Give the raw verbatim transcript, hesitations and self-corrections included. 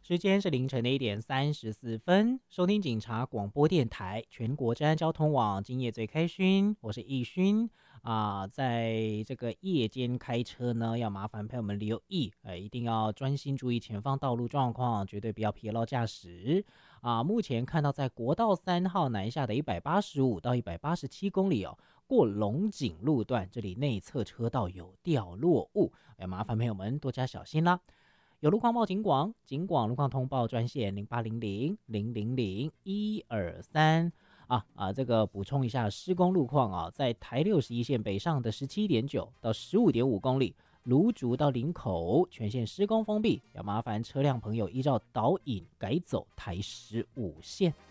时间是凌晨的一点三十四分，收听警察广播电台全国治安交通网，今夜最开勋，我是易勋啊、在这个夜间开车呢，要麻烦朋友们留意，呃，一定要专心注意前方道路状况，绝对不要疲劳驾驶啊、目前看到在国道三号南下的一百八十五到一百八十七公里哦，过龙井路段，这里内侧车道有掉落物，哎，麻烦朋友们多加小心啦。有路况报警广，警广路况通报专线零八零零零零零一二三啊啊，这个补充一下施工路况啊，在台六十一线北上的十七点九到十五点五公里，芦竹到林口全线施工封闭，要麻烦车辆朋友依照导引改走台十五线。